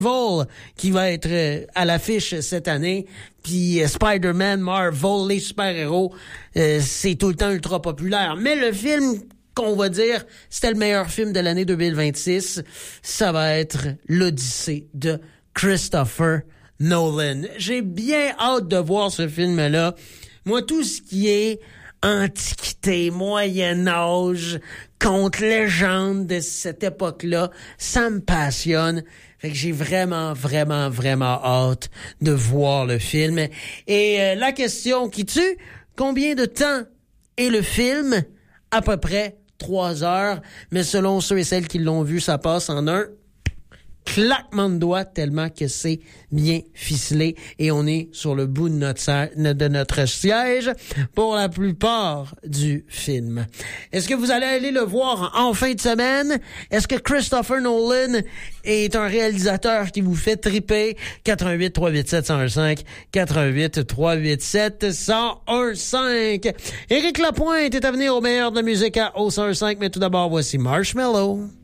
Marvel qui va être à l'affiche cette année. Puis Spider-Man, Marvel, les super-héros, c'est tout le temps ultra populaire. Mais le film qu'on va dire c'était le meilleur film de l'année 2026, ça va être l'Odyssée de Christopher Nolan. J'ai bien hâte de voir ce film-là. Moi, tout ce qui est Antiquité, Moyen-Âge, conte, légende de cette époque-là, ça me passionne. Fait que j'ai vraiment hâte de voir le film. Et la question qui tue, combien de temps est le film? À peu près 3 heures. Mais selon ceux et celles qui l'ont vu, ça passe en un claquement de doigts tellement que c'est bien ficelé et on est sur le bout de notre siège pour la plupart du film. Est-ce que vous allez aller le voir en fin de semaine? Est-ce que Christopher Nolan est un réalisateur qui vous fait triper? 88 387 1015 88 387 1015. Éric Lapointe est à venir au meilleur de la musique à O 105, mais tout d'abord, voici Marshmello.